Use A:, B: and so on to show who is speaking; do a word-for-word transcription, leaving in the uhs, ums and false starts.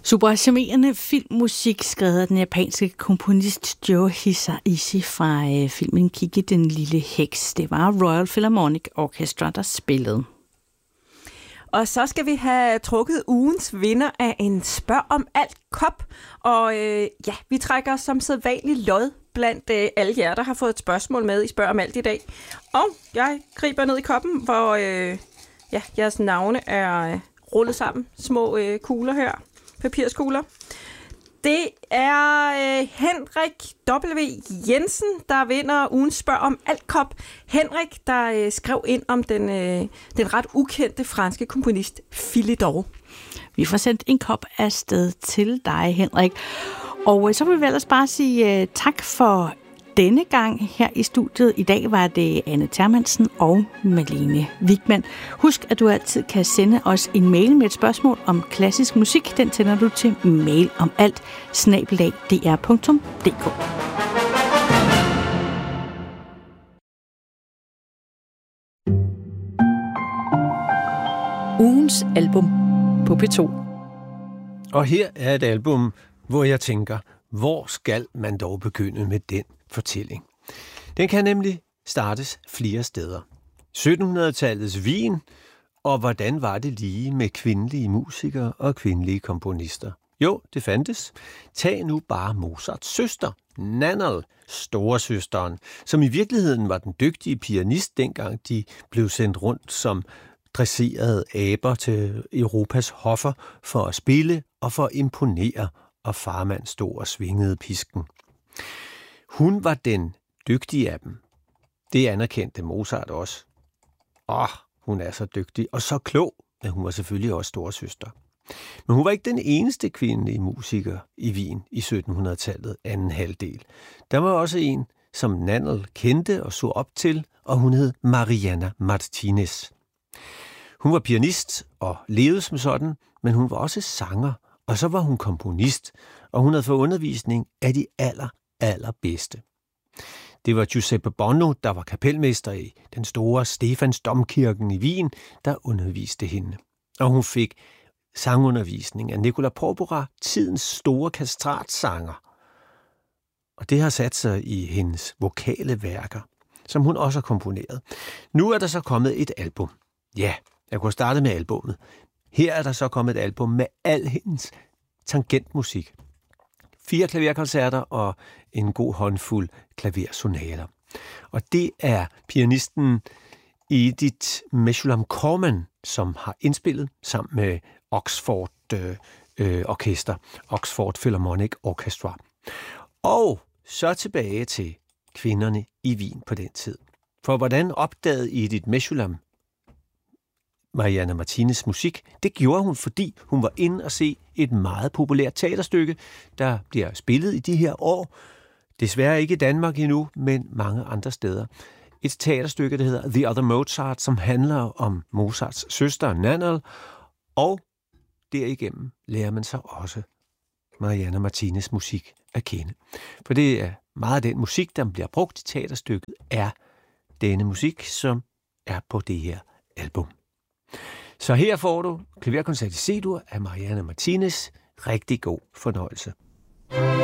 A: Super charmerende filmmusik skrevet af den japanske komponist Joe Hisaishi fra øh, filmen Kikki den lille heks. Det var Royal Philharmonic Orchestra, der spillede.
B: Og så skal vi have trukket ugens vinder af en spørg om alt kop. Og øh, ja, vi trækker som sædvanligt lod blandt øh, alle jer, der har fået et spørgsmål med i spørg om alt i dag. Og jeg griber ned i koppen, hvor øh, ja, jeres navne er øh, rullet sammen. Små øh, kugler her. Papirskugler. Det er øh, Henrik W. Jensen, der vinder ugens spørg om alt kop. Henrik, der øh, skrev ind om den, øh, den ret ukendte franske komponist Philidor.
A: Vi får sendt en kop afsted til dig, Henrik. Og øh, så vil vi ellers bare sige øh, tak for denne gang her i studiet. I dag var det Anne Termansen og Malene Wigman. Husk, at du altid kan sende os en mail med et spørgsmål om klassisk musik. Den sender du til mail om alt snabel-a d r punktum d k. Ugens album på P to.
C: Og her er et album, hvor jeg tænker, hvor skal man dog begynde med den fortælling? Den kan nemlig startes flere steder. syttenhundredetallets Wien, og hvordan var det lige med kvindelige musikere og kvindelige komponister? Jo, det fandtes. Tag nu bare Mozarts søster, Nannerl, storesøsteren, som i virkeligheden var den dygtige pianist, dengang de blev sendt rundt som dresserede aber til Europas hoffer for at spille og for at imponere, og farmand stod og svingede pisken. Hun var den dygtige af dem. Det anerkendte Mozart også. Åh, hun er så dygtig og så klog, men hun var selvfølgelig også storesøster. Men hun var ikke den eneste kvindelige musiker i Wien i syttenhundredetallet anden halvdel. Der var også en, som Nannerl kendte og så op til, og hun hed Mariana Martinez. Hun var pianist og levede som sådan, men hun var også sanger, og så var hun komponist, og hun havde fået undervisning af de aller, allerbedste. Det var Giuseppe Bonno, der var kapelmester i den store Stefans Domkirken i Wien, der underviste hende. Og hun fik sangundervisning af Nicola Porpora, tidens store kastratsanger. Og det har sat sig i hendes vokale værker, som hun også har komponeret. Nu er der så kommet et album. Ja, jeg kunne starte med albummet. Her er der så kommet et album med al hendes tangentmusik. Fire klaverkoncerter og en god håndfuld klaversonater. Og det er pianisten Edith Meshulam Corman, som har indspillet sammen med Oxford øh, øh, Orkester, Oxford Philharmonic Orchestra. Og så tilbage til kvinderne i Wien på den tid. For hvordan opdagede Edith Meshulam Mariana Martinez musik? Det gjorde hun, fordi hun var inde og se et meget populært teaterstykke, der bliver spillet i de her år. Desværre ikke i Danmark endnu, men mange andre steder. Et teaterstykke, der hedder The Other Mozart, som handler om Mozarts søster Nannerl, og derigennem lærer man sig også Mariana Martinez musik at kende. For det er meget af den musik, der bliver brugt i teaterstykket, er denne musik, som er på det her album. Så her får du klaverkoncert i C-dur af Mariana Martinez. Rigtig god fornøjelse.